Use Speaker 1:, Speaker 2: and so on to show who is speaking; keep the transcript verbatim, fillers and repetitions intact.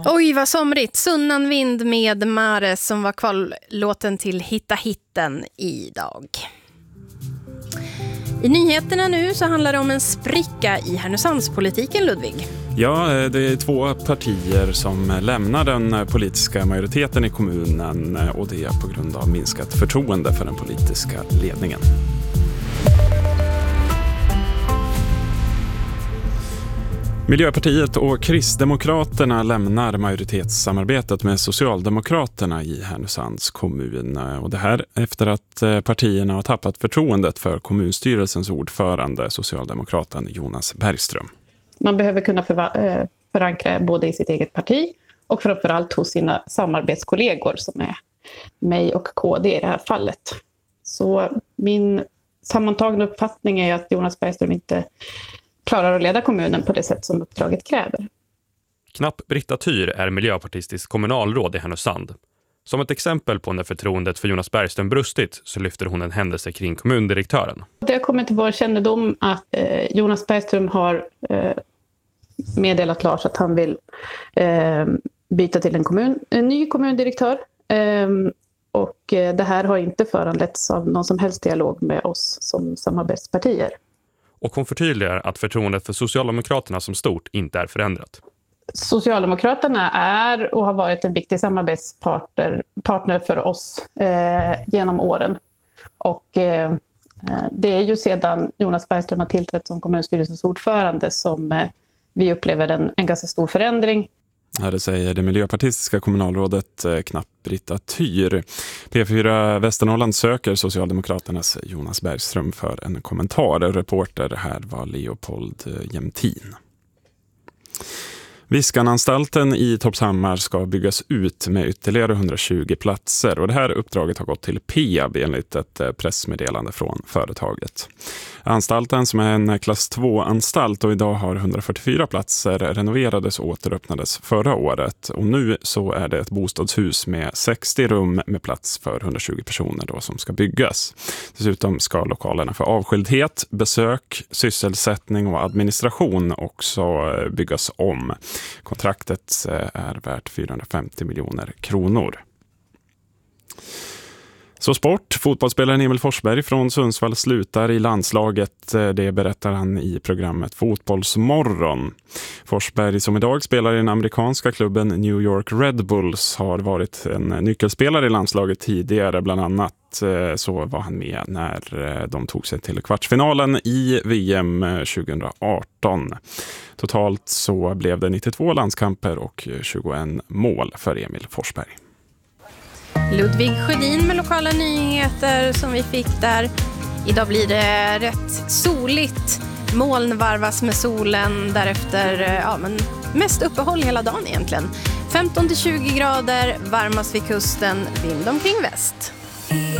Speaker 1: Oj, vad somrigt. Sunnan vind med Mares som var kvalllåten till Hitta hitten idag. I nyheterna nu så handlar det om en spricka i Härnösandspolitiken, Ludvig.
Speaker 2: Ja, det är två partier som lämnar den politiska majoriteten i kommunen och det är på grund av minskat förtroende för den politiska ledningen. Miljöpartiet och Kristdemokraterna lämnar majoritetssamarbetet med Socialdemokraterna i Härnösands kommun. Och det här efter att partierna har tappat förtroendet för kommunstyrelsens ordförande, socialdemokraten Jonas Bergström.
Speaker 3: Man behöver kunna förva- förankra både i sitt eget parti och framförallt hos sina samarbetskollegor som är mig och K D i det här fallet. Så min sammantagna uppfattning är att Jonas Bergström inte klarar att leda kommunen på det sätt som uppdraget kräver.
Speaker 4: Knapp Britta Tyr är miljöpartistisk kommunalråd i Härnösand. Som ett exempel på när förtroendet för Jonas Bergström brustit så lyfter hon en händelse kring kommundirektören.
Speaker 3: Det har kommit till vår kännedom att eh, Jonas Bergström har eh, meddelat Lars att han vill eh, byta till en, kommun, en ny kommundirektör. Eh, och eh, det här har inte föranletts av någon som helst dialog med oss som samarbetspartier.
Speaker 4: Och hon förtydligar att förtroendet för Socialdemokraterna som stort inte är förändrat.
Speaker 3: Socialdemokraterna är och har varit en viktig samarbetspartner partner för oss eh, genom åren. Och eh, det är ju sedan Jonas Bergström har tillträtt som kommunstyrelsens ordförande som eh, vi upplever en, en ganska stor förändring.
Speaker 2: Här säger det miljöpartistiska kommunalrådet Knapp Britta Tyr. P fyra Västernorrland söker Socialdemokraternas Jonas Bergström för en kommentar. Reporter här var Leopold Jämtin. Viskananstalten i Torpshammar ska byggas ut med ytterligare hundratjugo platser och det här uppdraget har gått till Peab enligt ett pressmeddelande från företaget. Anstalten som är en klass två-anstalt och idag har hundrafyrtiofyra platser renoverades och återöppnades förra året och nu så är det ett bostadshus med sextio rum med plats för hundratjugo personer då som ska byggas. Dessutom ska lokalerna för avskildhet, besök, sysselsättning och administration också byggas om. Kontraktet är värt fyrahundrafemtio miljoner kronor. Så sport. Fotbollsspelaren Emil Forsberg från Sundsvall slutar i landslaget. Det berättar han i programmet Fotbollsmorgon. Forsberg som idag spelar i den amerikanska klubben New York Red Bulls har varit en nyckelspelare i landslaget tidigare. Bland annat så var han med när de tog sig till kvartsfinalen i V M tjugoarton. Totalt så blev det nittiotvå landskamper och tjugoett mål för Emil Forsberg.
Speaker 1: Ludvig Sjödin med lokala nyheter som vi fick där. Idag blir det rätt soligt. Moln varvas med solen. Därefter ja, men mest uppehåll hela dagen egentligen. femton till tjugo grader, varmast vid kusten, vind omkring väst.